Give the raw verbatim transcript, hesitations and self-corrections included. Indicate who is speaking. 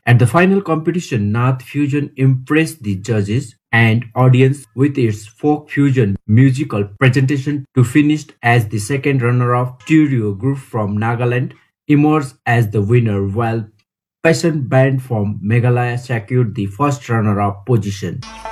Speaker 1: At the final competition, Nath Fusion impressed the judges and audience with its folk fusion musical presentation to finish as the second runner-up. Stereo group from Nagaland emerged as the winner, while Peasant band from Meghalaya secured the first runner-up position.